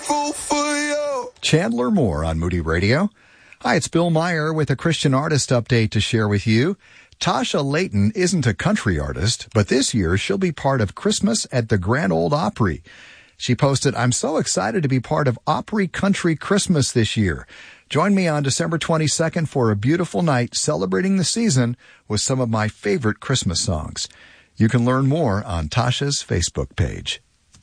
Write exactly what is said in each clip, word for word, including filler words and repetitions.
grateful for you. Chandler Moore on Moody Radio. Hi, it's Bill Meyer with a Christian artist update to share with you. Tasha Layton isn't a country artist, but this year she'll be part of Christmas at the Grand Ole Opry. She posted, I'm so excited to be part of Opry Country Christmas this year. Join me on December twenty-second for a beautiful night celebrating the season with some of my favorite Christmas songs. You can learn more on Tasha's Facebook page.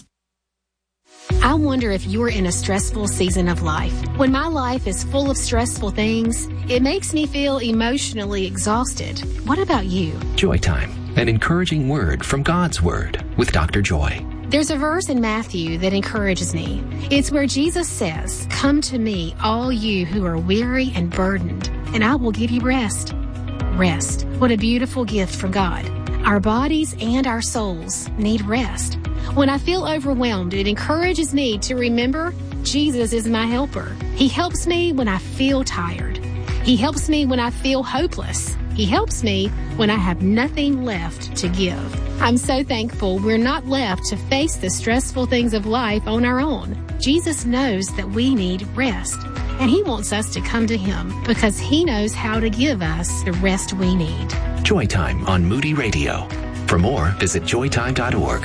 I wonder if you're in a stressful season of life. When my life is full of stressful things, it makes me feel emotionally exhausted. What about you? Joy Time, an encouraging word from God's Word with Doctor Joy. There's a verse in Matthew that encourages me. It's where Jesus says, "Come to me, all you who are weary and burdened, and I will give you rest." Rest. What a beautiful gift from God. Our bodies and our souls need rest. When I feel overwhelmed, it encourages me to remember Jesus is my helper. He helps me when I feel tired. He helps me when I feel hopeless. He helps me when I have nothing left to give. I'm so thankful we're not left to face the stressful things of life on our own. Jesus knows that we need rest, and He wants us to come to Him because He knows how to give us the rest we need. Joy Time on Moody Radio. For more, visit joy time dot org.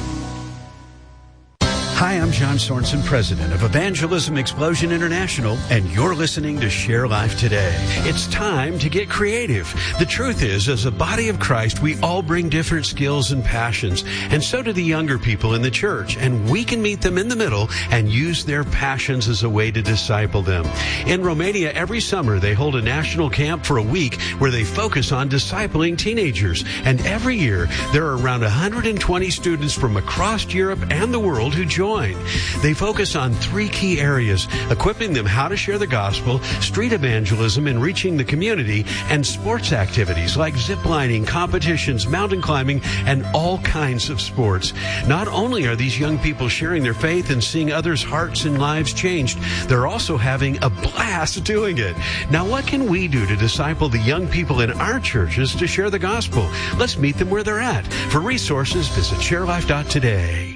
Hi, I'm John Sorensen, president of Evangelism Explosion International, and you're listening to Share Life Today. It's time to get creative. The truth is, as a body of Christ, we all bring different skills and passions, and so do the younger people in the church, and we can meet them in the middle and use their passions as a way to disciple them. In Romania, every summer, they hold a national camp for a week where they focus on discipling teenagers, and every year, there are around one hundred twenty students from across Europe and the world who join. They focus on three key areas: equipping them how to share the gospel, street evangelism and reaching the community, and sports activities like ziplining, competitions, mountain climbing, and all kinds of sports. Not only are these young people sharing their faith and seeing others' hearts and lives changed, they're also having a blast doing it. Now, what can we do to disciple the young people in our churches to share the gospel? Let's meet them where they're at. For resources, visit share life dot today.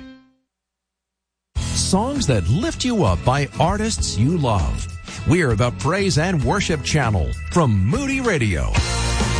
Songs that lift you up by artists you love. We're the Praise and Worship Channel from Moody Radio.